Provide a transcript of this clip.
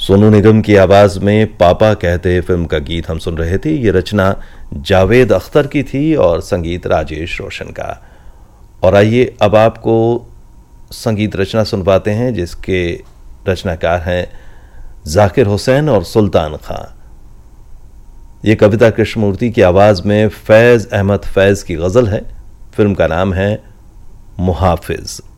सोनू निगम की आवाज में पापा कहते फिल्म का गीत हम सुन रहे थे। ये रचना जावेद अख्तर की थी और संगीत राजेश रोशन का। और आइए अब आपको संगीत रचना सुनवाते हैं जिसके रचनाकार हैं जाकिर हुसैन और सुल्तान खां। ये कविता कृष्णमूर्ति की आवाज में फैज अहमद फैज की गजल है। फिल्म का नाम है मुहाफिज।